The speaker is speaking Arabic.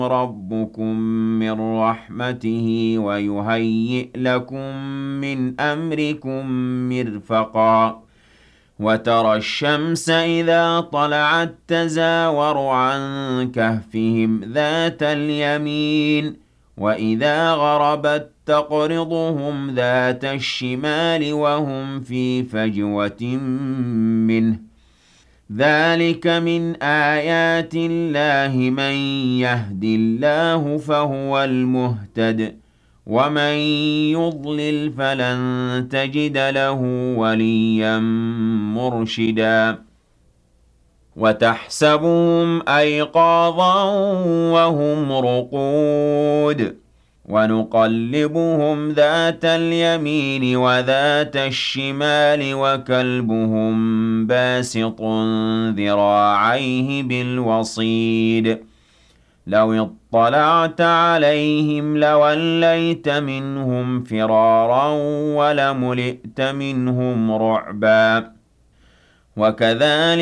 ربكم من رحمته ويهيئ لكم من أمركم مرفقا وترى الشمس إذا طلعت تزاور عن كهفهم ذات اليمين وإذا غربت تقرضهم ذات الشمال وهم في فجوة منه ذلك من آيات الله من يهد الله فهو المهتد ومن يضلل فلن تجد له وليا مرشدا وتحسبهم أيقاظا وهم رقود ونقلبهم ذات اليمين وذات الشمال وكلبهم باسط ذراعيه بالوصيد لو اطلعت عليهم لوليت منهم فرارا ولملئت منهم رعبا وكذلك